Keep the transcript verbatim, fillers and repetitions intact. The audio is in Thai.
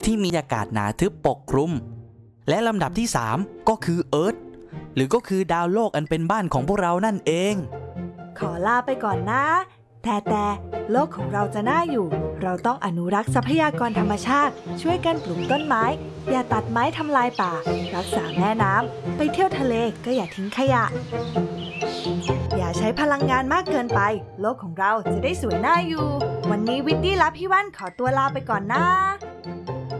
ที่มีอากาศหนาทึบปกคลุมและลำดับที่สามก็คือเอิร์ธหรือก็คือดาวโลกอันเป็นบ้านของพวกเรานั่นเองขอลาไปก่อนนะแต่แต่โลกของเราจะน่าอยู่เราต้องอนุรักษ์ทรัพยากรธรรมชาติช่วยกันปลูกต้นไม้อย่าตัดไม้ทำลายป่ารักษาแม่น้ำไปเที่ยวทะเลก็อย่าทิ้งขยะอย่าใช้พลังงานมากเกินไปโลกของเราจะได้สวยน่าอยู่วันนี้วิตตี้และพี่ว่านขอตัวลาไปก่อนนะ